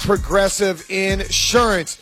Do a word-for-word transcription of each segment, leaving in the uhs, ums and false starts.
Progressive Insurance.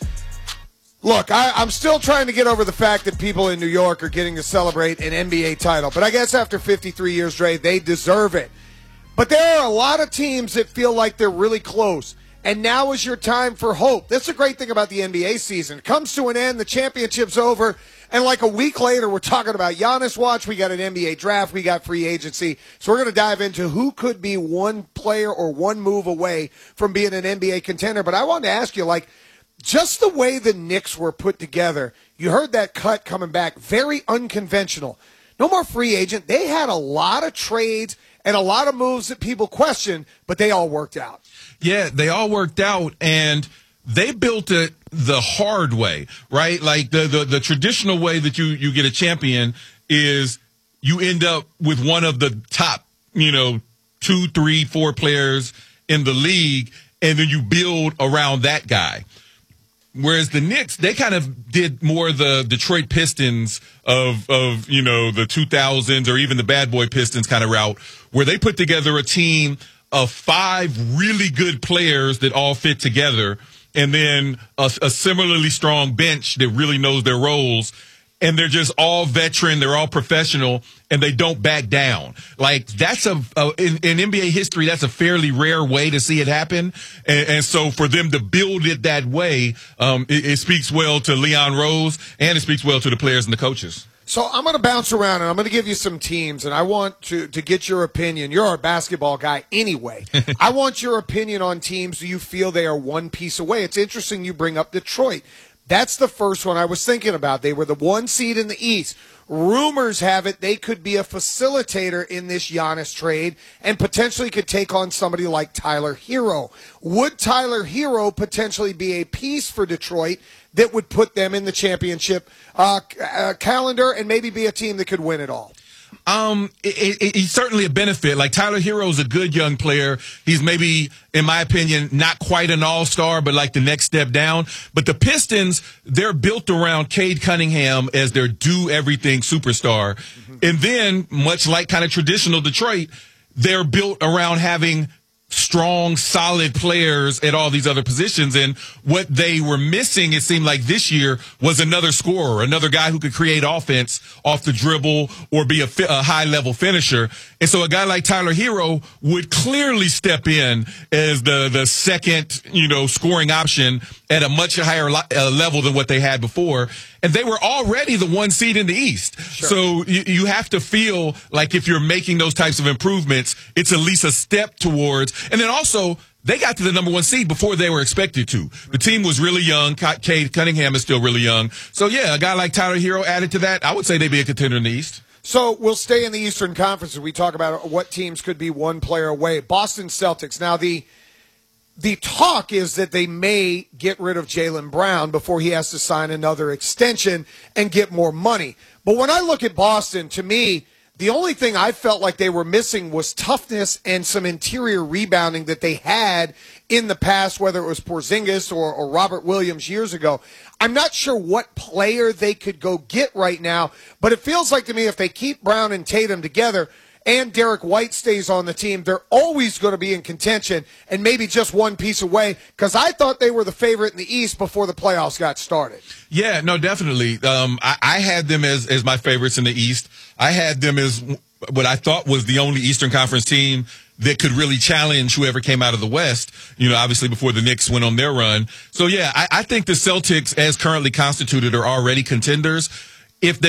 Look, I, I'm still trying to get over the fact that people in New York are getting to celebrate an N B A title. But I guess after fifty-three years, Dre, they deserve it. But there are a lot of teams that feel like they're really close. And now is your time for hope. That's the great thing about the N B A season. It comes to an end, the championship's over, and like a week later, we're talking about Giannis watch. We got an N B A draft. We got free agency. So we're going to dive into who could be one player or one move away from being an N B A contender. But I wanted to ask you, like, just the way the Knicks were put together, you heard that cut coming back, very unconventional. No more free agent. They had a lot of trades and a lot of moves that people questioned, but they all worked out. Yeah, they all worked out, and they built it the hard way, right? Like the, the, the traditional way that you, you get a champion is you end up with one of the top, you know, two, three, four players in the league, and then you build around that guy. Whereas the Knicks, they kind of did more the Detroit Pistons of, of, you know, the two thousands or even the Bad Boy Pistons kind of route, where they put together a team of five really good players that all fit together, and then a, a similarly strong bench that really knows their roles. And they're just all veteran, they're all professional, and they don't back down. Like, that's a, a in, in N B A history, that's a fairly rare way to see it happen. And, and so for them to build it that way, um, it, it speaks well to Leon Rose, and it speaks well to the players and the coaches. So I'm going to bounce around, and I'm going to give you some teams, and I want to, to get your opinion. You're a basketball guy anyway. I want your opinion on teams. Do you feel they are one piece away? It's interesting you bring up Detroit. That's the first one I was thinking about. They were the one seed in the East. Rumors have it they could be a facilitator in this Giannis trade and potentially could take on somebody like Tyler Hero. Would Tyler Hero potentially be a piece for Detroit that would put them in the championship uh, uh, calendar and maybe be a team that could win it all? Um, it, it, he's certainly a benefit. Like, Tyler Hero's a good young player. He's maybe, in my opinion, not quite an all-star, but like the next step down. But the Pistons, they're built around Cade Cunningham as their do-everything superstar. Mm-hmm. And then, much like kind of traditional Detroit, they're built around having strong, solid players at all these other positions. And what they were missing, it seemed like this year, was another scorer, another guy who could create offense off the dribble or be a, fi- a high-level finisher. And so a guy like Tyler Hero would clearly step in as the, the second, you know, scoring option at a much higher lo- uh, level than what they had before. And they were already the one seed in the East. Sure. So you, you have to feel like if you're making those types of improvements, it's at least a step towards. And then also, they got to the number one seed before they were expected to. The team was really young. Cade Cunningham is still really young. So, yeah, a guy like Tyler Hero added to that, I would say they'd be a contender in the East. So we'll stay in the Eastern Conference as we talk about what teams could be one player away. Boston Celtics. Now, the the talk is that they may get rid of Jaylen Brown before he has to sign another extension and get more money. But when I look at Boston, to me, the only thing I felt like they were missing was toughness and some interior rebounding that they had in the past, whether it was Porzingis or, or Robert Williams years ago. I'm not sure what player they could go get right now, but it feels like to me if they keep Brown and Tatum together and Derek White stays on the team, they're always going to be in contention and maybe just one piece away, because I thought they were the favorite in the East before the playoffs got started. Yeah, no, definitely. Um, I, I had them as, as my favorites in the East. I had them as what I thought was the only Eastern Conference team that could really challenge whoever came out of the West, you know, obviously before the Knicks went on their run. So, yeah, I, I think the Celtics, as currently constituted, are already contenders. If they